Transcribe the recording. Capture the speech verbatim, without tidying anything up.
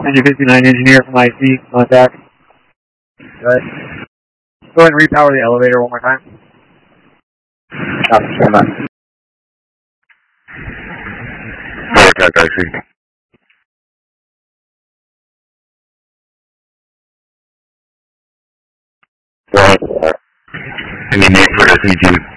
Engine fifty-nine engineer from I C, contact. Good. Go ahead and repower the elevator one more time. Copy, stand by. Contact I C. Any name for S E G?